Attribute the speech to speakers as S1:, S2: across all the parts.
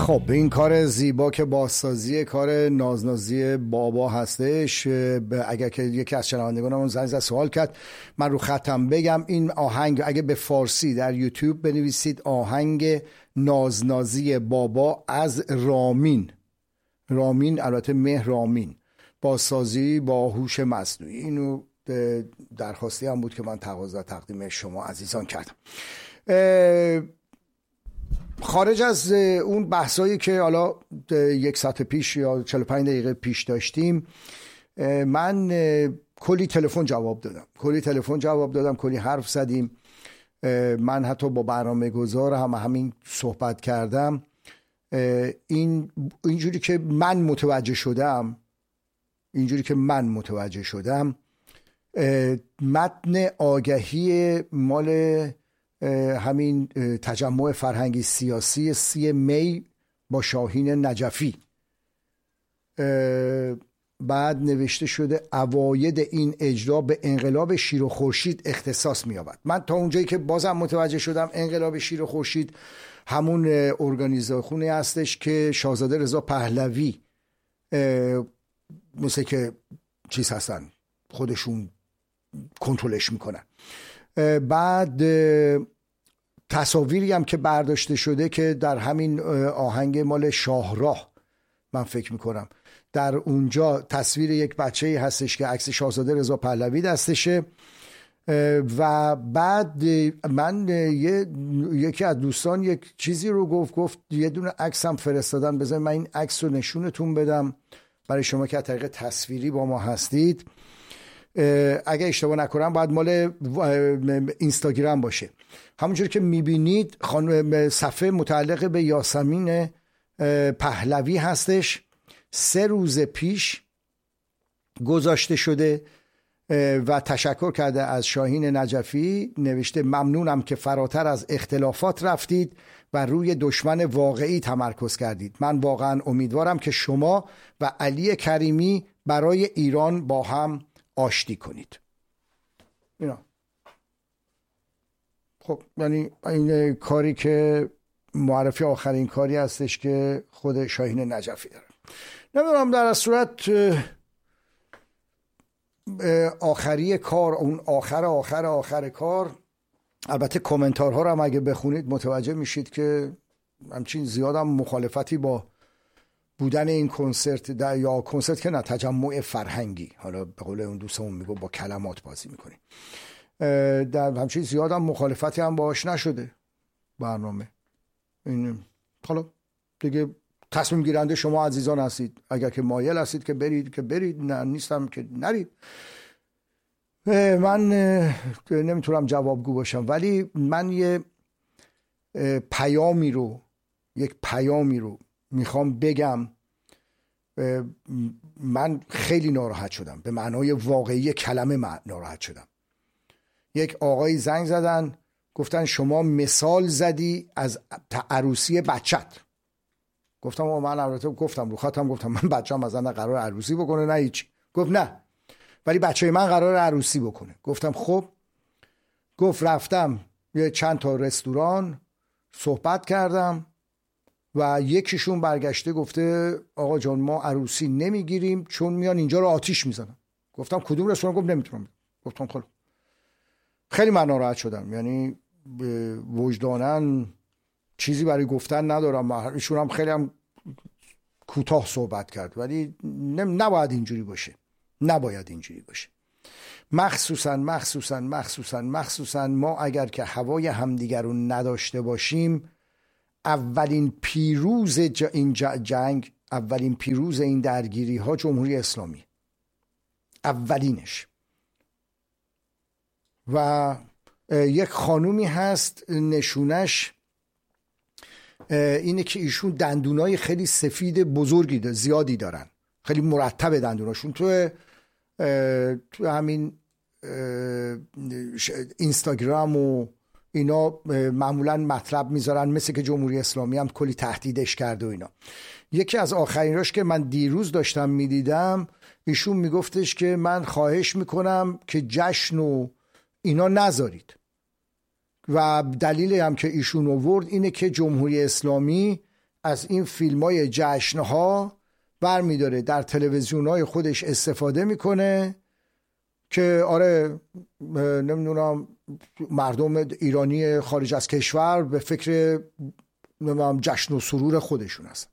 S1: خب این کار زیبا که بازسازی کار نازنازی بابا هستش، اگر که یکی از شنوندگانمون زنگ زد سوال کرد، من رو خطم بگم این آهنگ اگه به فارسی در یوتیوب بنویسید آهنگ نازنازی بابا از رامین، البته مهر رامین، بازسازی با هوش مصنوعی، اینو درخواستی هم بود که من تقدیم شما عزیزان کردم. خارج از اون بحثایی که حالا یک ساعت پیش یا 45 دقیقه پیش داشتیم، من کلی تلفن جواب دادم، کلی حرف زدیم. من حتی با برنامه گذار همین صحبت کردم. اینجوری که من متوجه شدم متن آگهی مال همین تجمع فرهنگی سیاسی 3 می با شاهین نجفی، بعد نوشته شده اواید این اجرا به انقلاب شیر و خورشید اختصاص می‌یابد. من تا اونجایی که بازم متوجه شدم انقلاب شیر و خورشید همون ارگانیزاسیونی هستش که شاهزاده رضا پهلوی مثل که چیز هستن خودشون کنترلش میکنن. بعد تصاویری هم که برداشته شده که در همین آهنگ مال شاهراه، من فکر میکنم در اونجا تصویر یک بچه‌ای هستش که عکس شاهزاده رضا پهلوی دستشه. و بعد من یکی از دوستان یک چیزی رو گفت یه دونه عکس هم فرستادن، بذارید من این عکس رو نشونتون بدم برای شما که از طریق تصویری با ما هستید. اگه اشتباه نکنم باید مال اینستاگرام باشه. همونجوری که میبینید صفحه متعلق به یاسمین پهلوی هستش، 3 روز پیش گذاشته شده و تشکر کرده از شاهین نجفی. نوشته ممنونم که فراتر از اختلافات رفتید و روی دشمن واقعی تمرکز کردید. من واقعا امیدوارم که شما و علی کریمی برای ایران با هم آشتی کنید. اینا خب یعنی این کاری که معرفی آخرین کاری هستش که خود شاهین نجفی داره. نمیدونم در صورت آخری کار، اون آخر کار، البته کامنتارها رو هم اگه بخونید متوجه میشید که همچین زیادم مخالفتی با بودن این کنسرت یا کنسرت که نه، تجمع فرهنگی، حالا به قول اون دوستمون میگه با کلمات بازی میکنیم، در همچین زیادم مخالفتی هم باهاش نشده برنامه. این حالا دیگه تصمیم گیرنده شما عزیزان هستید. اگر که مایل هستید که برید، نه نیستم که نرید. من نمیتونم جوابگو باشم، ولی من یک پیامی رو میخوام بگم. من خیلی ناراحت شدم، به معنای واقعی کلمه ناراحت شدم. یک آقای زنگ زدن گفتن شما مثال زدی از عروسی بچت. گفتم من البته گفتم رو خطم، گفتم من بچه‌م مثلا قرار عروسی بکنه نه هیچ. گفت نه ولی بچه من قرار عروسی بکنه. گفتم خب. گفت رفتم یه چند تا رستوران صحبت کردم و یکیشون برگشته گفته آقا جان ما عروسی نمیگیریم چون میان اینجا رو آتیش میزنن. گفتم کدوم رستوران؟ گفت نمیتونم. گفتم خب. خیلی من ناراحت شدم، یعنی وجداناً چیزی برای گفتن ندارم. ایشون هم خیلی هم کوتاه صحبت کرد، ولی نباید اینجوری باشه. مخصوصاً ما اگر که هوای همدیگر رو نداشته باشیم، اولین پیروز این جنگ، اولین پیروز این درگیری ها جمهوری اسلامی، اولینش. و یک خانومی هست نشونش اینه که ایشون دندونای خیلی سفید بزرگی زیادی دارن، خیلی مرتب دندوناشون. تو همین اینستاگرام و اینا معمولا مطلب میذارن، مثل که جمهوری اسلامی هم کلی تهدیدش کرده و اینا. یکی از آخریناش که من دیروز داشتم میدیدم، ایشون میگفتش که من خواهش میکنم که جشن و اینا نذارید. و دلیل هم که ایشون آورد اینه که جمهوری اسلامی از این فیلم‌های جشن‌ها برمی‌داره در تلویزیون‌های خودش استفاده میکنه که آره نمیدونم مردم ایرانی خارج از کشور به فکر جشن و سرور خودشون هستن.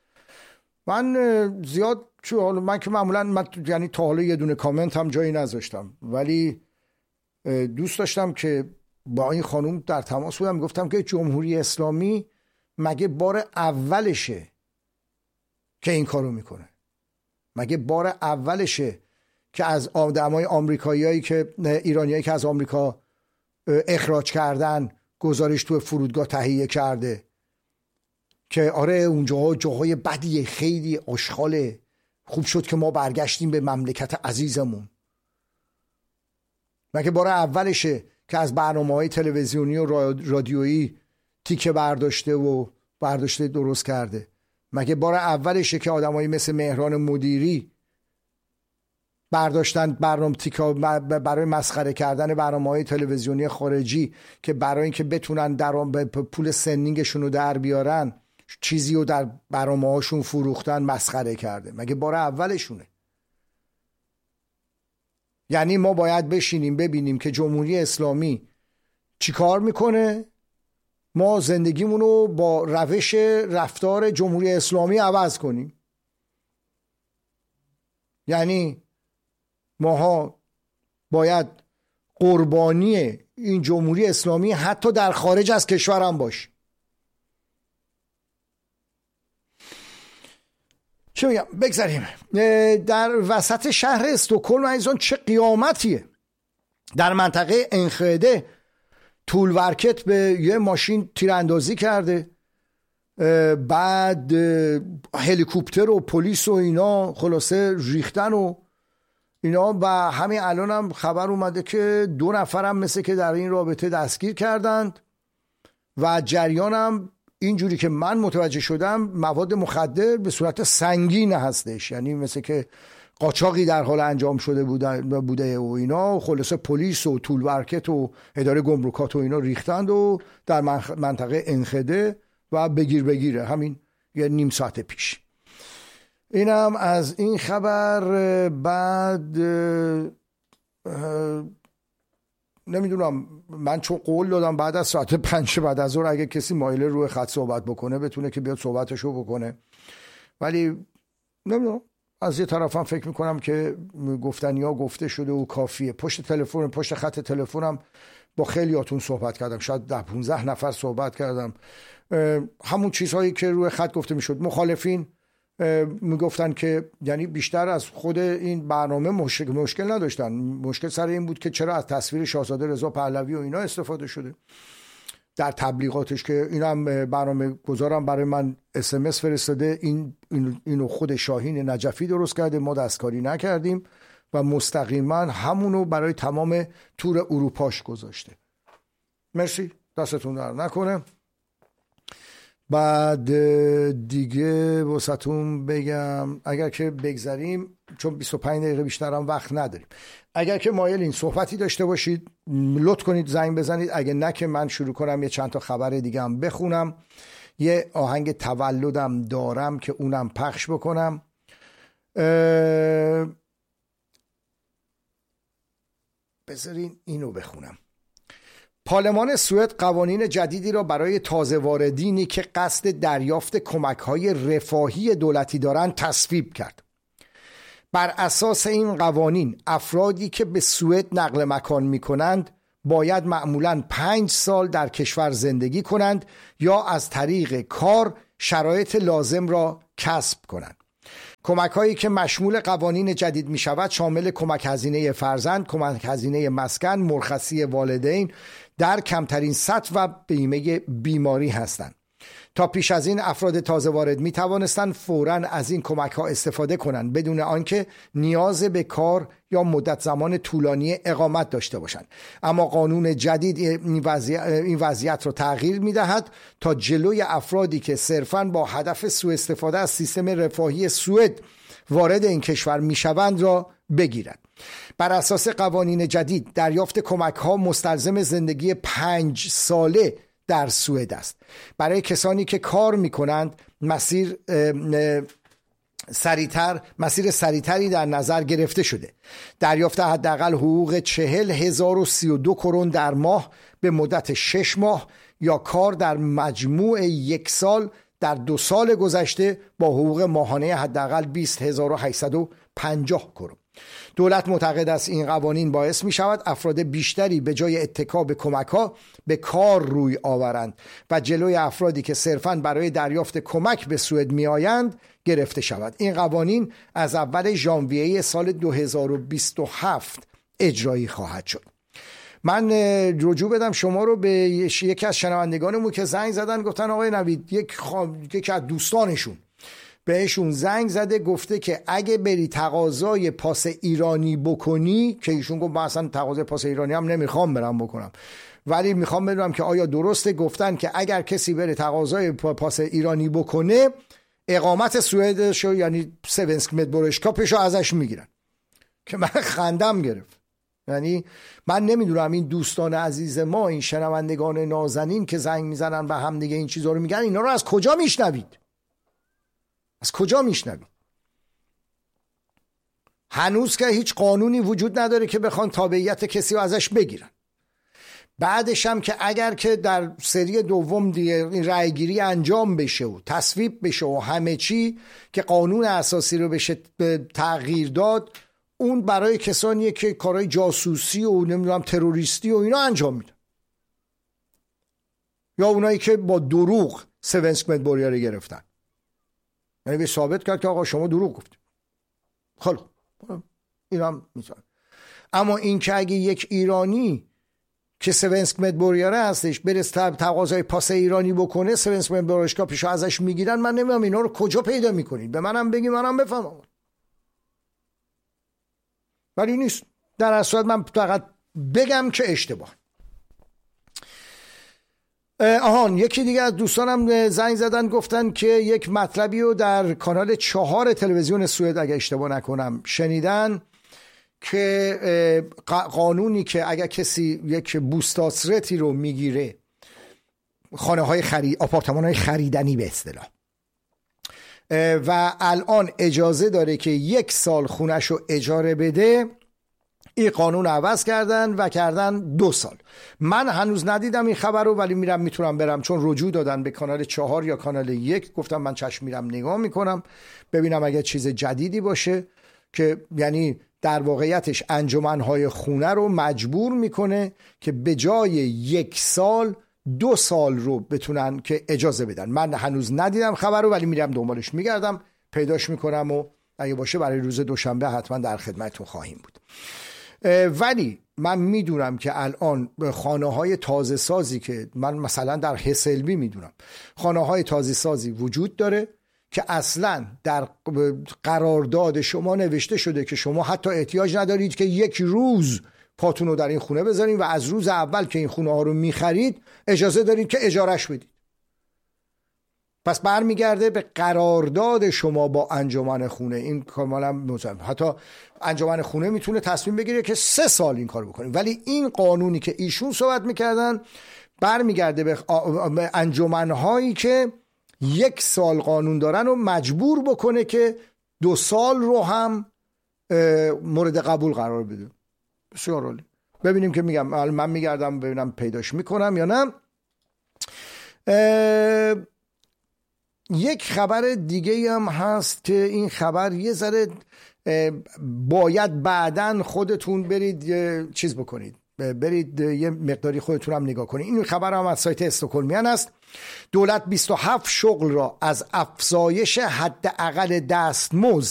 S1: من زیاد من که معمولا یعنی تا حالا یه دونه کامنت هم جایی نذاشتم، ولی دوست داشتم که با این خانوم در تماس بودم، گفتم که جمهوری اسلامی مگه بار اولشه که این کارو میکنه؟ مگه بار اولشه که از آدمای آمریکاییایی که ایرانیایی که از آمریکا اخراج کردن گزارش تو فرودگاه تهیه کرده که آره اونجاها جاهای بدیه، خیلی آشغاله، خوب شد که ما برگشتیم به مملکت عزیزمون؟ مگه بار اولشه که از برنامه‌های تلویزیونی و رادیویی تیکه برداشته درست کرده؟ مگه بار اولشه که آدمایی مثل مهران مدیری برداشتن برنامه تیکا برای مسخره کردن برنامه‌های تلویزیونی خارجی که برای اینکه بتونن در پول سنینگشون رو در بیارن چیزی رو در برنامه‌هاشون فروختن، مسخره کرده؟ مگه بار اولشونه؟ یعنی ما باید بشینیم ببینیم که جمهوری اسلامی چی کار میکنه، ما زندگیمون رو با روش رفتار جمهوری اسلامی عوض کنیم. یعنی ماها باید قربانی این جمهوری اسلامی حتی در خارج از کشور هم باشیم. چه میگم؟ بگذاریم. در وسط شهر استکهلم عزیزان چه قیامتیه. در منطقه انخده طولورکت به یه ماشین تیراندازی کرده، بعد هلیکوپتر و پلیس و اینا خلاصه ریختن و اینا، و همین الان هم خبر اومده که 2 نفرم مثل که در این رابطه دستگیر کردند و جریانم اینجوری که من متوجه شدم مواد مخدر به صورت سنگین هستش، یعنی مثل که قاچاقی در حال انجام شده بوده و اینا. خلاصه پلیس و طولورکت و اداره گمرکات و اینا ریختند و در منطقه انخده و بگیره همین یه نیم ساعت پیش. اینم از این خبر. بعد نمیدونم، من چون قول دادم بعد از ساعت 5 بعد از ظهر اگه کسی مایل روی خط صحبت بکنه بتونه که بیاد صحبتشو بکنه، ولی نمیدونم، از یه طرفم فکر میکنم که گفتنی ها گفته شده و کافیه. پشت خط تلفنم با خیلیاتون صحبت کردم، شاید 10-15 نفر صحبت کردم، همون چیزهایی که روی خط گفته میشد. مخالفین میگفتن که یعنی بیشتر از خود این برنامه مشکل نداشتن، مشکل سر این بود که چرا از تصویر شاهزاده رضا پهلوی و اینا استفاده شده در تبلیغاتش، که اینم برنامه گذارم برای من SMS فرستاده، اینو خود شاهین نجفی درست کرده، ما دستکاری نکردیم و مستقیما همونو برای تمام تور اروپاش گذاشته. مرسی، دستتون در نکنه. بعد دیگه واسهتون بگم اگر که بگذاریم، چون 25 دقیقه بیشتر هم وقت نداریم، اگر که مایلین صحبتی داشته باشید لطف کنید زنگ بزنید، اگه نه که من شروع کنم یه چند تا خبر دیگه هم بخونم. یه آهنگ تولدم دارم که اونم پخش بکنم. بذارین اینو بخونم. پارلمان سوئد قوانین جدیدی را برای تازه واردینی که قصد دریافت کمک‌های رفاهی دولتی دارند تصویب کرد. بر اساس این قوانین افرادی که به سوئد نقل مکان می‌کنند باید معمولاً 5 سال در کشور زندگی کنند یا از طریق کار شرایط لازم را کسب کنند. کمک‌هایی که مشمول قوانین جدید می‌شود شامل کمک هزینه فرزند، کمک هزینه مسکن، مرخصی والدین در کمترین سطح و بیمه بیماری هستند. تا پیش از این افراد تازه وارد می توانستند فوراً از این کمک ها استفاده کنند بدون آنکه نیاز به کار یا مدت زمان طولانی اقامت داشته باشند. اما قانون جدید این وضعیت را تغییر می دهد تا جلوی افرادی که صرفاً با هدف سوء استفاده از سیستم رفاهی سوئد وارد این کشور می شوند را بگیرد. بر اساس قوانین جدید دریافت کمک ها مستلزم زندگی 5 ساله در سوئد است. برای کسانی که کار میکنند مسیر سریعتری در نظر گرفته شده. دریافت حداقل حقوق 40,032 کرون در ماه به مدت 6 ماه یا کار در مجموع 1 سال در 2 سال گذشته با حقوق ماهانه حداقل 20,850 کرون. دولت معتقد است این قوانین باعث می شود افراد بیشتری به جای اتکا به کمک‌ها به کار روی آورند و جلوی افرادی که صرفاً برای دریافت کمک به سوئد می آیند گرفته شود. این قوانین از اول ژانویه سال 2027 اجرایی خواهد شد. من رجوع بدم شما رو به یکی از شنوندگانمون که زنگ زدن، گفتن آقای نوید یکی از دوستانشون بهشون زنگ زده گفته که اگه بری تقاضای پاس ایرانی بکنی، که ایشون گفت من اصلا تقاضای پاس ایرانی هم نمیخوام برم بکنم، ولی میخوام بدونم که آیا درسته گفتن که اگر کسی بره تقاضای پاس ایرانی بکنه اقامت سوئدشو یعنی سونسک مدبورشکاپشو ازش میگیرن، که من خندم گرفت. یعنی من نمیدونم این دوستان عزیز ما، این شنوندگان نازنین که زنگ میزنن و هم دیگه این چیزا رو میگن، اینا رو از کجا میشنوید؟ از کجا میشنوید؟ هنوز که هیچ قانونی وجود نداره که بخوان تابعیت کسی رو ازش بگیرن. بعدش هم که اگر که در سری دوم دیگه این رأیگیری انجام بشه و تصویب بشه و همه چی که قانون اساسی رو بشه تغییر داد، اون برای کسانیه که کارهای جاسوسی و نمیدونم تروریستی و اینا انجام میدن، یا اونایی که با دروغ سونسک مدبوریا رو گرفتن، یعنی به ثابت کرد که آقا شما دروغ گفتید. خب اینا هم میتونن. اما این که اگه یک ایرانی که سونسک مدبوریاره هستش بره تقاضای پاس ایرانی بکنه، سونسک مدبورشکاپشو ازش میگیرن، من نمیدونم اینا رو کجا پیدا میکنید، به منم بگی منم بفهمم. ولی نیست. در اصل من فقط بگم که اشتباه. یکی دیگه از دوستانم زنگ زدن گفتن که یک مطلبی رو در کانال 4 تلویزیون سوئد اگه اشتباه نکنم شنیدن که قانونی که اگر کسی یک بوستاسرتی رو میگیره، آپارتمان های خریدنی به اصطلاح، و الان اجازه داره که 1 سال خونش رو اجاره بده، این قانون عوض کردن 2 سال. من هنوز ندیدم این خبر رو، ولی میتونم برم، چون رجوع دادن به کانال 4 یا کانال 1، گفتم من چشم میرم نگاه میکنم ببینم اگه چیز جدیدی باشه که یعنی در واقعیتش انجمنهای خونه رو مجبور میکنه که به جای 1 سال 2 سال رو بتونن که اجازه بدن. من هنوز ندیدم خبر رو، ولی میرم دنبالش میگردم، پیداش میکنم و اگه باشه برای روز دوشنبه حتما در خدمتتون خواهیم بود. ولی من میدونم که الان خانه های تازه سازی که من مثلا در هسلبی میدونم خانه های تازه سازی وجود داره که اصلا در قرارداد شما نوشته شده که شما حتی احتیاج ندارید که 1 روز پاتون رو در این خونه بذارین و از روز اول که این خونه ها رو میخرید اجازه دارید که اجارش بدید. پس برمیگرده به قرارداد شما با انجمن خونه. این کاملا مطمئن. حتی انجمن خونه میتونه تصمیم بگیره که 3 سال این کار بکنه، ولی این قانونی که ایشون صحبت میکردن برمیگرده به انجمنهایی که 1 سال قانون دارن و مجبور بکنه که 2 سال رو هم مورد قبول قرار بده. بسیار عالی. ببینیم که میگم من میگردم ببینم پیداش میکنم یا نه. یک خبر دیگه هم هست که این خبر یه ذره باید بعداً خودتون برید چیز بکنید، برید یه مقداری خودتون هم نگاه کنید. این خبر هم از سایت استکهلمیان است. دولت 27 شغل را از افزایش حداقل دستمزد